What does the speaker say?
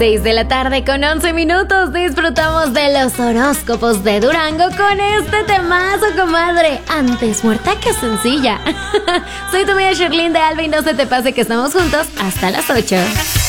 6 de la tarde con 11 minutos. Disfrutamos de los horóscopos de Durango con este temazo, comadre. Antes muerta que sencilla. Soy tu amiga Sherlyn de Alba y no se te pase que estamos juntos hasta las 8.